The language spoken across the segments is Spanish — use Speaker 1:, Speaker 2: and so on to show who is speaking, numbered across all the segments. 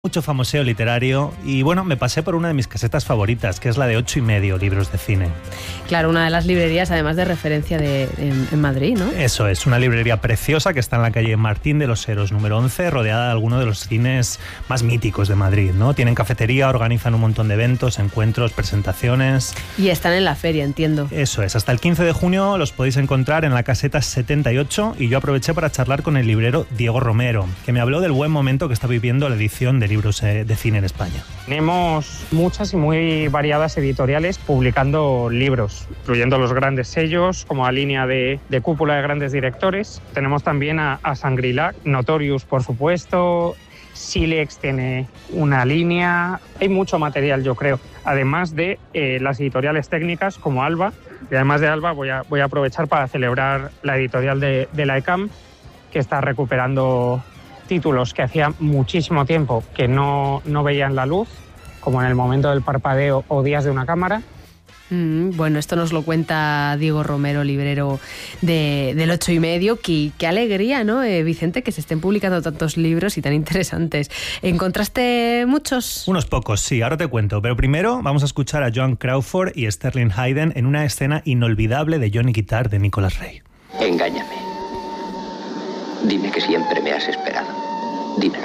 Speaker 1: Mucho famoseo literario y bueno, me pasé por una de mis casetas favoritas, que es la de 8:30, libros de cine.
Speaker 2: Claro, una de las librerías además de referencia en Madrid, ¿no?
Speaker 1: Eso es, una librería preciosa que está en la calle Martín de los Heros número 11, rodeada de algunos de los cines más míticos de Madrid, ¿no? Tienen cafetería, organizan un montón de eventos, encuentros, presentaciones.
Speaker 2: Y están en la feria, entiendo.
Speaker 1: Eso es, hasta el 15 de junio los podéis encontrar en la caseta 78 y yo aproveché para charlar con el librero Diego Romero, que me habló del buen momento que está viviendo la edición de libros de cine en España.
Speaker 3: Tenemos muchas y muy variadas editoriales publicando libros, incluyendo los grandes sellos, como la línea de cúpula de grandes directores. Tenemos también a Shangri-La, Notorious, por supuesto. Silex tiene una línea. Hay mucho material, yo creo. Además de las editoriales técnicas como Alba. Y además de Alba voy a aprovechar para celebrar la editorial de la ECAM, que está recuperando títulos que hacía muchísimo tiempo que no veían la luz, como en El momento del parpadeo o Días de una cámara.
Speaker 2: Bueno, esto nos lo cuenta Diego Romero, librero del 8:30. Qué alegría, ¿no, Vicente, que se estén publicando tantos libros y tan interesantes. ¿Encontraste muchos?
Speaker 1: Unos pocos, sí, ahora te cuento. Pero primero vamos a escuchar a Joan Crawford y Sterling Hayden en una escena inolvidable de Johnny Guitar de Nicholas Ray.
Speaker 4: Engáñame. Dime que siempre me has esperado. Dímelo.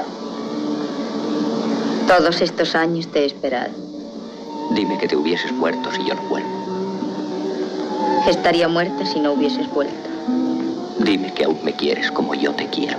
Speaker 5: Todos estos años te he esperado.
Speaker 4: Dime que te hubieses muerto si yo no vuelvo.
Speaker 5: Estaría muerta si no hubieses vuelto.
Speaker 4: Dime que aún me quieres como yo te quiero.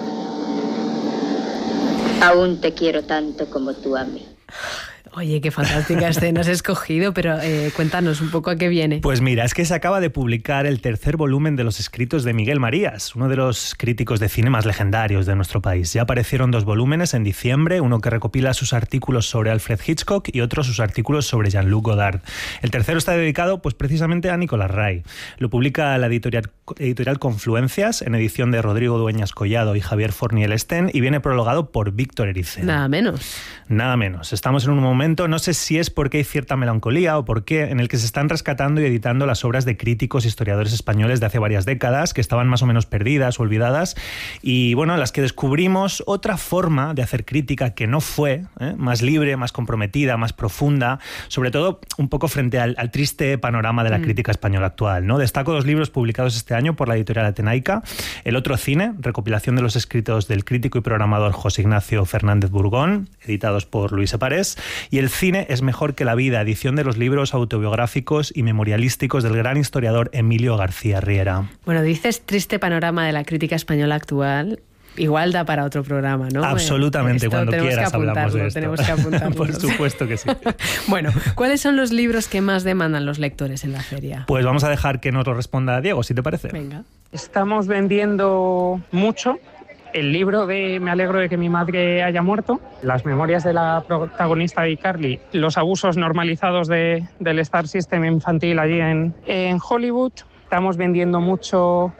Speaker 5: Aún te quiero tanto como tú a mí.
Speaker 2: Oye, qué fantástica escena has escogido, pero cuéntanos un poco a qué viene.
Speaker 1: Pues mira, es que se acaba de publicar el tercer volumen de los escritos de Miguel Marías, uno de los críticos de cine más legendarios de nuestro país. Ya aparecieron 2 volúmenes en diciembre, uno que recopila sus artículos sobre Alfred Hitchcock y otro sus artículos sobre Jean-Luc Godard. El tercero está dedicado pues precisamente a Nicholas Ray. Lo publica la editorial Confluencias, en edición de Rodrigo Dueñas Collado y Javier Forniel Sten, y viene prologado por Víctor Erice.
Speaker 2: Nada menos.
Speaker 1: Nada menos. Estamos en un momento, no sé si es porque hay cierta melancolía o por qué, en el que se están rescatando y editando las obras de críticos e historiadores españoles de hace varias décadas, que estaban más o menos perdidas o olvidadas, y bueno, en las que descubrimos otra forma de hacer crítica que no fue más libre, más comprometida, más profunda, sobre todo un poco frente al triste panorama de la crítica española actual, ¿no? Destaco 2 libros publicados este año por la editorial Atenaica: El otro cine, recopilación de los escritos del crítico y programador José Ignacio Fernández Burgón, editados por Luis Separés, y El cine es mejor que la vida, edición de los libros autobiográficos y memorialísticos del gran historiador Emilio García Riera.
Speaker 2: Bueno, dices triste panorama de la crítica española actual. Igual da para otro programa, ¿no?
Speaker 1: Absolutamente, cuando quieras hablamos de esto.
Speaker 2: Tenemos que apuntarlo.
Speaker 1: Por supuesto que sí.
Speaker 2: Bueno, ¿cuáles son los libros que más demandan los lectores en la feria?
Speaker 1: Pues vamos a dejar que nos lo responda Diego, si te parece.
Speaker 2: Venga.
Speaker 3: Estamos vendiendo mucho el libro de Me alegro de que mi madre haya muerto, las memorias de la protagonista de iCarly, los abusos normalizados del Star System infantil allí en Hollywood. Estamos vendiendo mucho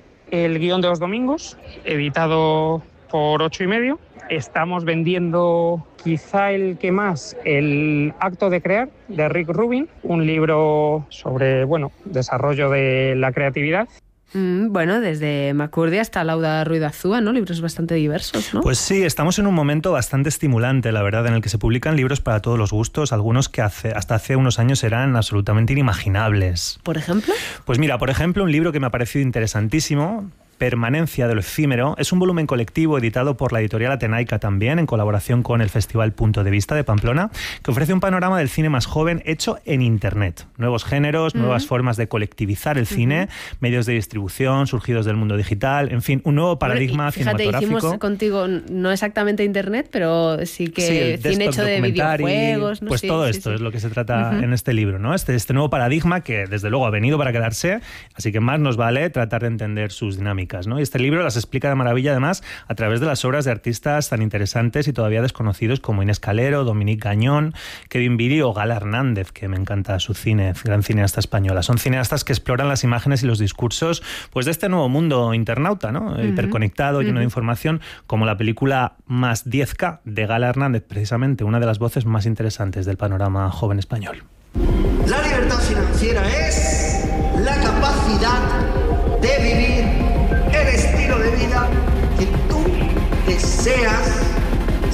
Speaker 3: El guión de los domingos, editado por 8:30. Estamos vendiendo quizá el que más, El acto de crear, de Rick Rubin, un libro sobre, desarrollo de la creatividad.
Speaker 2: Bueno, desde Macurdi hasta Lauda Ruiz Azúa, ¿no? Libros bastante diversos, ¿no?
Speaker 1: Pues sí, estamos en un momento bastante estimulante, la verdad, en el que se publican libros para todos los gustos, algunos que hasta hace unos años eran absolutamente inimaginables.
Speaker 2: ¿Por ejemplo?
Speaker 1: Pues mira, por ejemplo, un libro que me ha parecido interesantísimo, Permanencia de lo efímero, es un volumen colectivo editado por la editorial Atenaica también, en colaboración con el Festival Punto de Vista de Pamplona, que ofrece un panorama del cine más joven hecho en Internet. Nuevos géneros, nuevas formas de colectivizar el cine, medios de distribución surgidos del mundo digital, en fin, un nuevo paradigma cinematográfico.
Speaker 2: Hicimos contigo no exactamente Internet, pero sí que cine hecho de videojuegos. ¿No?
Speaker 1: Pues sí, todo esto es lo que se trata en este libro, ¿no? Este nuevo paradigma que desde luego ha venido para quedarse, así que más nos vale tratar de entender sus dinámicas, ¿no? Y este libro las explica de maravilla, además, a través de las obras de artistas tan interesantes y todavía desconocidos como Inés Calero, Dominique Gañón, Kevin Viri o Gala Hernández, que me encanta su cine, gran cineasta española. Son cineastas que exploran las imágenes y los discursos pues de este nuevo mundo internauta, ¿no? Hiperconectado, lleno de información, como la película Más 10K de Gala Hernández, precisamente una de las voces más interesantes del panorama joven español.
Speaker 6: La libertad financiera es la capacidad de vivir el estilo de vida que tú deseas